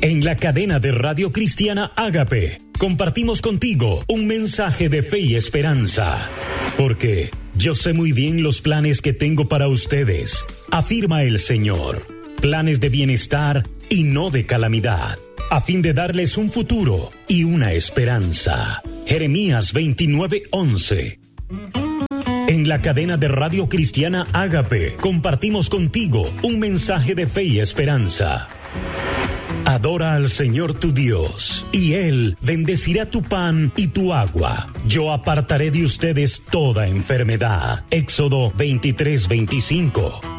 En la cadena de Radio Cristiana Ágape, compartimos contigo un mensaje de fe y esperanza. Porque yo sé muy bien los planes que tengo para ustedes, afirma el Señor. Planes de bienestar y no de calamidad, a fin de darles un futuro y una esperanza. Jeremías 29:11. En la cadena de Radio Cristiana Ágape, compartimos contigo un mensaje de fe y esperanza. Adora al Señor tu Dios, y Él bendecirá tu pan y tu agua. Yo apartaré de ustedes toda enfermedad. Éxodo 23:25.